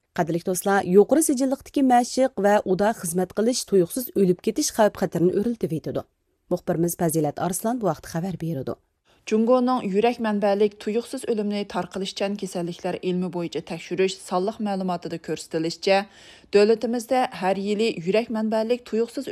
Qadrli do'stlar, yuqori sijilliqdagi mashq va uda xizmat qilish tuyuqsiz o'lib ketish xavf-xatarini o'rnatib etadi. Muxbirimiz Fazilat Arslan bu vaqt xabar beradi. Cungo'nun yurak mənbəlik tuyuqsuz ölümni tarqılışçan kesellikler ilmi boyunca tekşürüş sallıq məlumatıda göstərilişçə, dövlətimizdə hər yili yurak mənbəlik tuyuqsuz